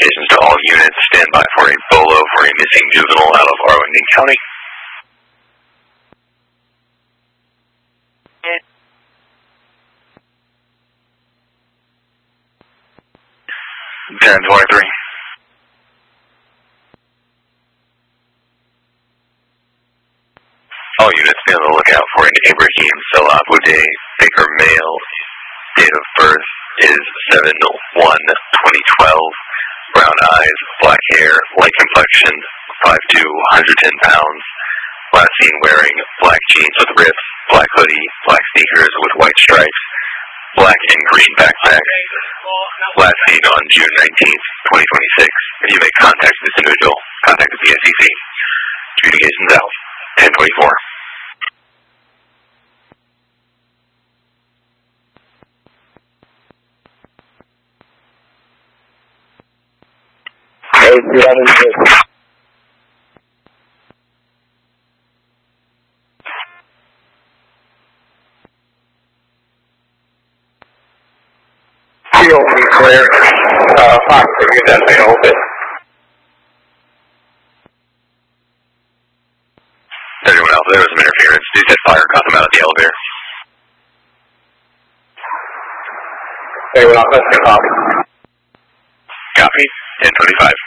Communications to all units. Stand by for a BOLO for a missing juvenile out of Arlington County. 1023. All units be on the lookout for an Ibrahim Salahuddin, Baker male. Date of birth is 7/1/2012. Brown eyes, black hair, light complexion, 5'2", 110 pounds. Last seen wearing black jeans with rips, black hoodie, black sneakers with white stripes, black and green backpack. Last seen on June 19th, 2026. If you make contact with this individual, contact the PSCC. Communications out. 1024. Field be clear. Foxtrot, you that may hold it. 31 Alpha, there was some interference. Dude said fire caught them out of the elevator. 31 Alpha, let's get off. Copy. 1025.